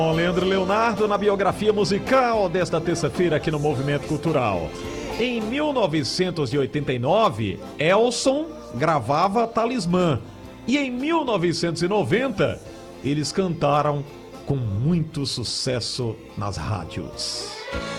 Leandro Leonardo na biografia musical desta terça-feira aqui no Movimento Cultural. Em 1989, Elson gravava Talismã e em 1990 eles cantaram com muito sucesso nas rádios.